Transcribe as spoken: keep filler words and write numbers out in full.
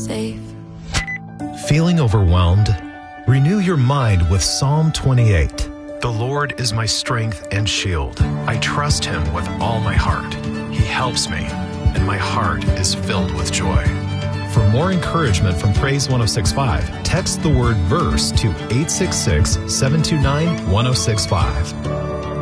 safe. Feeling overwhelmed? Renew your mind with Psalm twenty-eight. The Lord is my strength and shield. I trust Him with all my heart. He helps me, and my heart is filled with joy. For more encouragement from Praise one oh six point five, text the word VERSE to eight six six, seven two nine, one oh six five.